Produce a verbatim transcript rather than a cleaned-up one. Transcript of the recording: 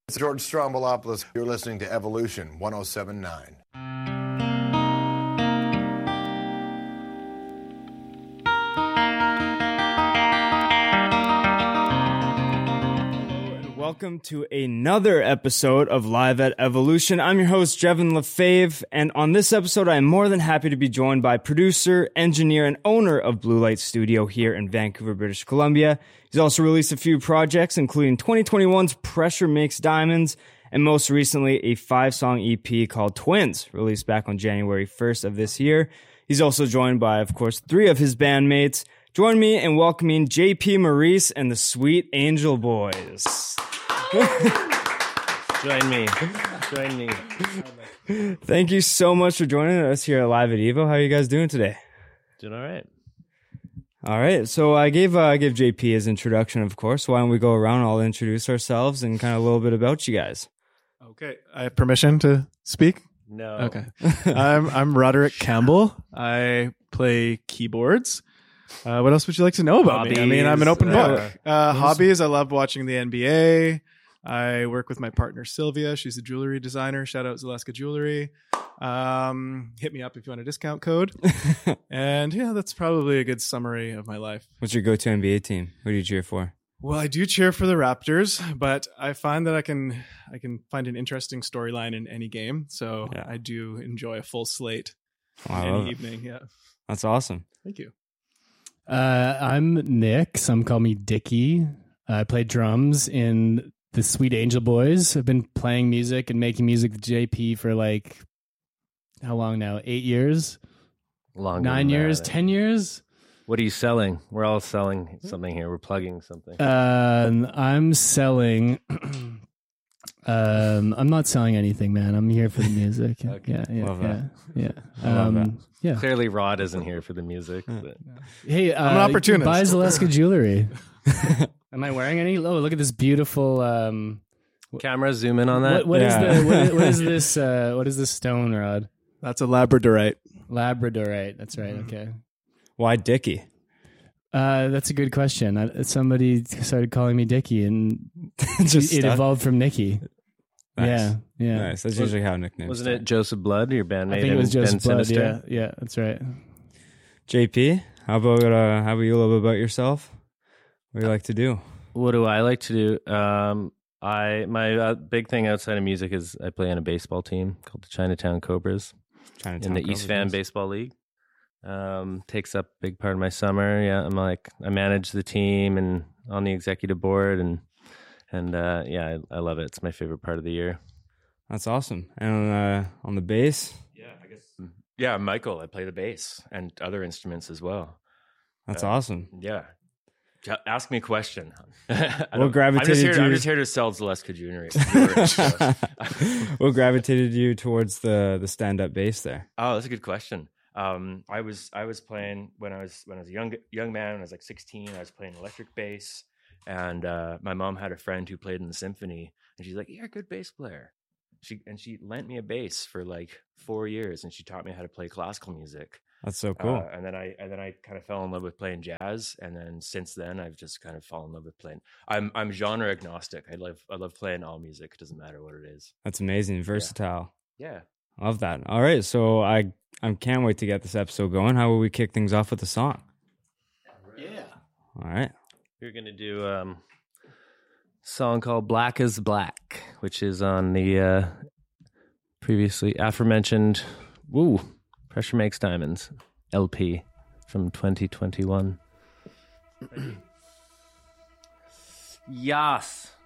It's George Stroumboulopoulos. You're listening to Evolution one oh seven point nine. Welcome to another episode of Live at Evolution. I'm your host, Jevin Lefebvre, and on this episode, I am more than happy to be joined by producer, engineer, and owner of Blue Light Studio here in Vancouver, British Columbia. He's also released a few projects, including twenty twenty-one's Pressure Makes Diamonds, and most recently, a five-song E P called Twins, released back on January first of this year. He's also joined by, of course, three of his bandmates. Join me in welcoming J P Maurice and the Sweet Angel Boys. Join me. Join me. Thank you so much for joining us here at Live at Evo. How are you guys doing today? Doing all right. All right. So I gave uh, I gave J P his introduction, of course. Why don't we go around? I'll introduce ourselves and kind of a little bit about you guys. Okay. I have permission to speak? No. Okay. I'm I'm Roderick Campbell. I play keyboards. Uh, what else would you like to know about Hobbies. me? I mean, I'm an open Uh, book. Uh, hobbies. I love watching the N B A. I work with my partner Sylvia. She's a jewelry designer. Shout out Zaleska Jewelry. Um, hit me up if you want a discount code. And yeah, that's probably a good summary of my life. What's your go-to N B A team? Who do you cheer for? Well, I do cheer for the Raptors, but I find that I can I can find an interesting storyline in any game. So Yeah. I do enjoy a full slate Oh, I love any it. evening. Yeah. That's awesome. Thank you. Uh, I'm Nick. Some call me Dickie. I play drums in the Sweet Angel Boys. I've been playing music and making music with J P for like, how long now? Eight years? Longer Nine than years? that. Ten years? What are you selling? We're all selling something here. We're plugging something. Uh, I'm selling... um, I'm not selling anything, man. I'm here for the music. Okay. Yeah, yeah, Love yeah, that. yeah. I love that. Um, yeah. Clearly, Rod isn't here for the music. But Hey, uh, I'm an opportunist. Buy Zaleska Jewelry. Am I wearing any? Oh, look at this beautiful... Um, camera, zoom in on that. What, what is Yeah. the what is, what is this? Uh, what is this stone, Rod? That's a Labradorite. Labradorite. That's right. Mhm. Okay. Why Dickie? Uh, that's a good question. I, somebody started calling me Dickie, and Just it stuck? evolved from Nikki. Nice. Yeah, yeah. Nice. That's usually how nicknames Wasn't start. it Joseph Blood, your bandmate? I think it was in Joseph Ben Blood. Sinister? Yeah, yeah. That's right. J P, how about uh, how about you a little bit about yourself? What do you like to do? What do I like to do? Um, I my uh, big thing outside of music is I play on a baseball team called the Chinatown Cobras Chinatown in the East Cobras. Van Baseball League. Um, takes up a big part of my summer. Yeah, I'm like I manage the team and on the executive board and and uh, yeah, I, I love it. It's my favorite part of the year. That's awesome. And uh, on the bass, Yeah, I guess. Yeah, Michael. I play the bass and other instruments as well. that's Uh, awesome. Yeah. J- Ask me a question. I What don't- I'm gravitated just here. To, I'm you- just here to sell Zaleska Jewelry. What gravitated you towards the the stand up bass there? Oh, that's a good question. Um, I was I was playing when I was when I was a young young man. When I was like sixteen, I was playing electric bass, and uh, my mom had a friend who played in the symphony, and she's like, "You're a good bass player." She and she lent me a bass for like four years, and she taught me how to play classical music. That's so cool. Uh, and then I and then I kind of fell in love with playing jazz, and then since then I've just kind of fallen in love with playing. I'm I'm genre agnostic. I love I love playing all music. It doesn't matter what it is. That's amazing. Versatile. Yeah. Love that. All right. So I I can't wait to get this episode going. How will we kick things off with a song? Yeah. All right. We're gonna do um, a song called "Black Is Black," which is on the uh, previously aforementioned "Woo Pressure Makes Diamonds" L P from twenty twenty-one. Yas.